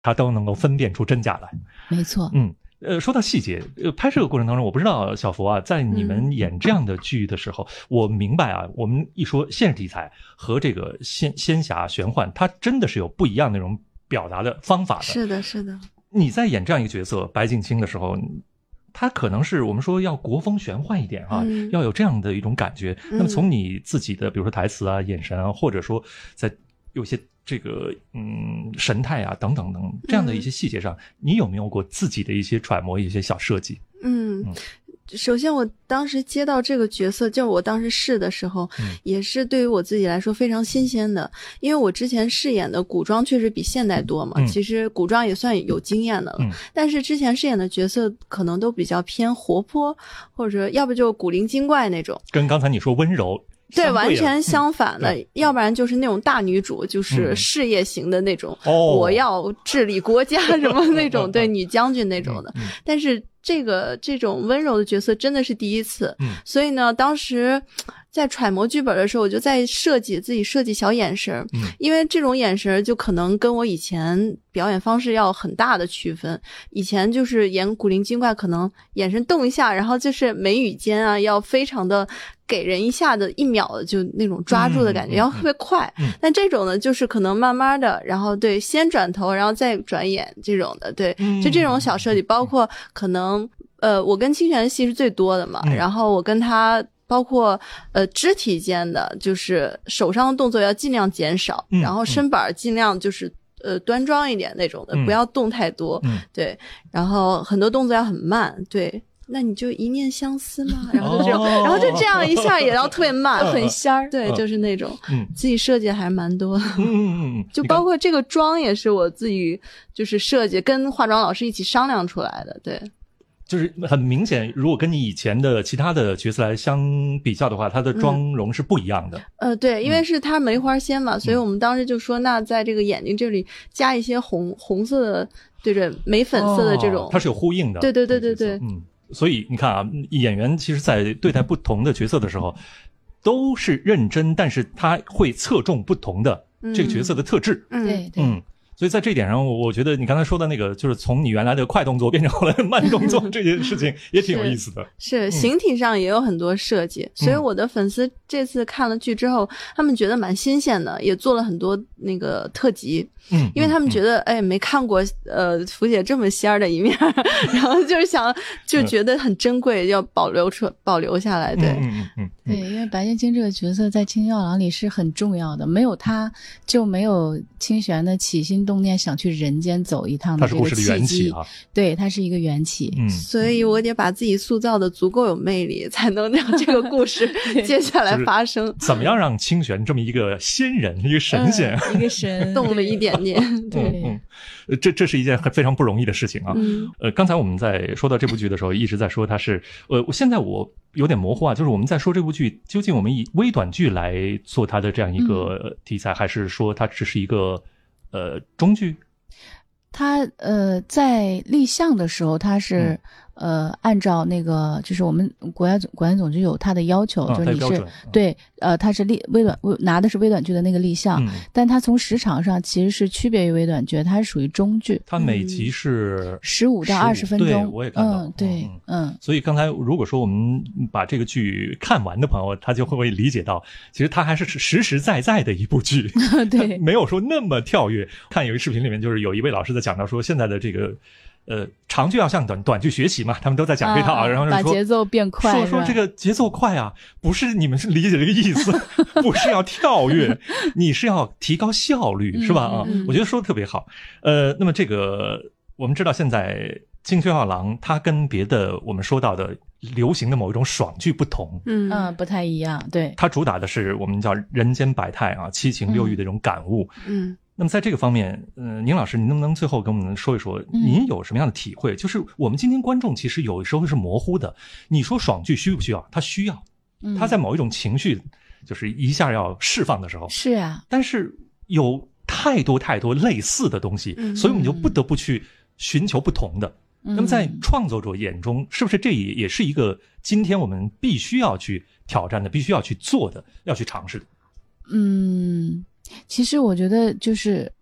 他都能够分辨出真假来。 没错。 说到细节，拍摄的过程当中，我不知道小佛啊，在你们演这样的剧的时候，我明白啊，我们一说现实题材和这个仙侠玄幻，它真的是有不一样的那种表达的方法的。 是的，是的。 你在演这样一个角色白敬卿的时候，他可能是我们说要国风玄幻一点啊，要有这样的一种感觉。那么从你自己的比如说台词啊、眼神啊，或者说在有些这个神态啊等等等这样的一些细节上，你有没有过自己的一些揣摩、一些小设计？ 首先我当时接到这个角色，就是我当时试的时候，也是对于我自己来说非常新鲜的，因为我之前饰演的古装确实比现代多嘛，其实古装也算有经验的了，但是之前饰演的角色可能都比较偏活泼，或者要不就古灵精怪那种， 跟刚才你说温柔对，完全相反的，要不然就是那种大女主，就是事业型的那种，我要治理国家什么那种，对，女将军那种的。但是这种温柔的角色真的是第一次，所以呢，当时在揣摩剧本的时候，我就在自己设计小眼神，因为这种眼神就可能跟我以前表演方式要很大的区分。以前就是演古灵精怪，可能眼神动一下，然后就是眉宇间啊，要非常的给人一下的1秒的就那种抓住的感觉，要特别快。但这种呢，就是可能慢慢的，然后对，先转头，然后再转眼这种的，对，就这种小设计，包括可能我跟清泉的戏是最多的嘛，然后我跟他。包括肢体间的，就是手上的动作要尽量减少，然后身板尽量就是端庄一点那种的，不要动太多，对，然后很多动作要很慢，对，那你就一念相思嘛，然后就这种，然后就这样一下也要特别慢，很仙儿，对，就是那种，自己设计还蛮多的，就包括这个妆也是我自己就是设计，跟化妆老师一起商量出来的，对。 就是很明显，如果跟你以前的其他的角色来相比较的话，它的妆容是不一样的。 对，因为是它梅花仙嘛，所以我们当时就说，那在这个眼睛这里加一些红色的，对着眉粉色的这种， 它是有呼应的。 对对对对对， 所以你看啊，演员其实在对待不同的角色的时候，都是认真，但是他会侧重不同的这个角色的特质。 对对。 所以在这一点上，我觉得你刚才说的那个，就是从你原来的快动作变成后来的慢动作这件事情，也挺有意思的。 是形体上也有很多设计，所以我的粉丝这次看了剧之后，他们觉得蛮新鲜的，也做了很多那个特辑。因为他们觉得没看过福姐这么仙儿的一面，然后就觉得很珍贵，要保留下来。对， 对，因为白敬卿这个角色在《清药郎》里是很重要的，没有他就没有清玄的起心动念想去人间走一趟的这个契机。他是故事的缘起啊，对，他是一个缘起。 所以我得把自己塑造的足够有魅力，才能让这个故事接下来发生。 就是、怎么样让清玄这么一个仙人、一个神仙、 一个神动了一点。 对， 这是一件非常不容易的事情啊。刚才我们在说到这部剧的时候，一直在说它是现在我有点模糊啊，就是我们在说这部剧究竟我们以微短剧来做它的这样一个题材，还是说它只是一个中剧？ 它在立项的时候，它是按照那个就是我们国家管理总局有它的要求，就是你是对它是拿的是微短剧的那个立项，但它从时长上其实是区别于微短剧，它是属于中剧。 它每集是 15到20分钟， 对，我也看到。 对， 所以刚才如果说我们把这个剧看完的朋友，他就会理解到，其实它还是实实在在的一部剧， 对， 没有说那么跳跃。看有一视频里面，就是有一位老师在讲到说，现在的这个。长剧要向短剧学习嘛，他们都在讲这套，然后把节奏变快， 说这个节奏快啊，不是你们是理解这个意思，不是要跳跃，你是要提高效率，是吧？我觉得说的特别好。那么这个我们知道现在清泉药郎它跟别的我们说到的流行的某一种爽剧不同， 不太一样，对， 它主打的是我们叫人间百态啊，七情六欲的这种感悟，那么在这个方面，宁老师，您能不能最后跟我们说一说，您有什么样的体会？就是我们今天观众其实有时候是模糊的。你说爽剧需不需要？它需要，它在某一种情绪就是一下要释放的时候， 是啊。 但是有太多类似的东西，所以我们就不得不去寻求不同的。那么在创作者眼中，是不是这也是一个今天我们必须要去挑战的、必须要去做的、要去尝试的？ 其实我觉得就是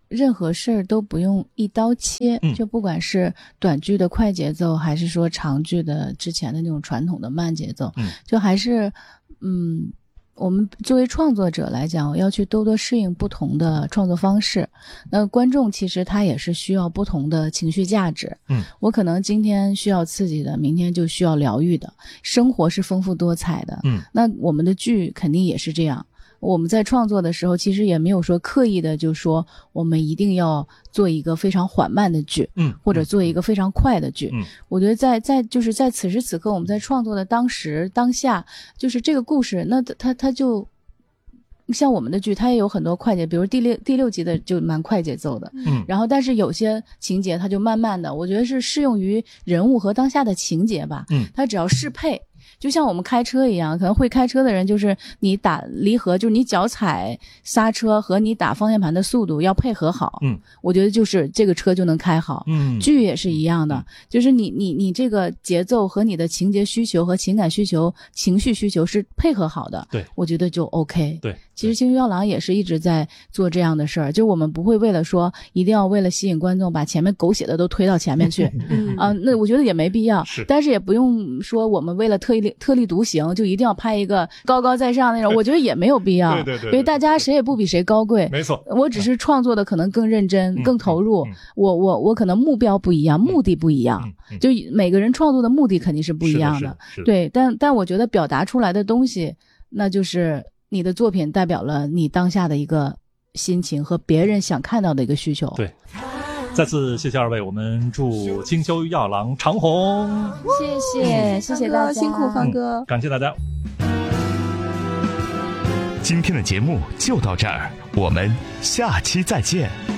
任何事儿都不用一刀切，就不管是短剧的快节奏，还是说长剧的之前的那种传统的慢节奏，就还是我们作为创作者来讲，要去多适应不同的创作方式。那观众其实他也是需要不同的情绪价值。我可能今天需要刺激的，明天就需要疗愈的。生活是丰富多彩的。那我们的剧肯定也是这样。我们在创作的时候，其实也没有说刻意的就说我们一定要做一个非常缓慢的剧，或者做一个非常快的剧。我觉得就是在此时此刻，我们在创作的当下，就是这个故事，那它就像我们的剧，它也有很多快节，比如第六集的就蛮快节奏的，然后但是有些情节它就慢慢的，我觉得是适用于人物和当下的情节吧，它只要适配。就像我们开车一样，可能会开车的人就是你打离合，就是你脚踩刹车和你打方向盘的速度要配合好。我觉得就是这个车就能开好。剧也是一样的，就是你这个节奏和你的情节需求和情感需求、情绪需求是配合好的。对，我觉得就 OK。对，其实青云药郎也是一直在做这样的事儿，就我们不会为了说一定要为了吸引观众把前面狗血的都推到前面去。那我觉得也没必要。但是也不用说我们为了特立独行就一定要拍一个高高在上那种，我觉得也没有必要。对，因为大家谁也不比谁高贵。没错，我只是创作的可能更认真、更投入。我可能目标不一样，目的不一样。就每个人创作的目的肯定是不一样的。对，但我觉得表达出来的东西，那就是你的作品代表了你当下的一个心情和别人想看到的一个需求。对。 再次谢谢二位，我们祝金秋药郎长红。 谢谢大家， 辛苦方哥， 感谢大家。 今天的节目就到这儿，我们下期再见。